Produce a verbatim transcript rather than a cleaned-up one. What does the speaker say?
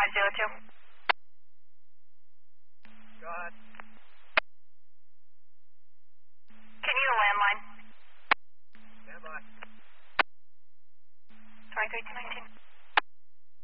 five zero two. Go ahead. Can you landline? Stand by. twenty-three two nineteen.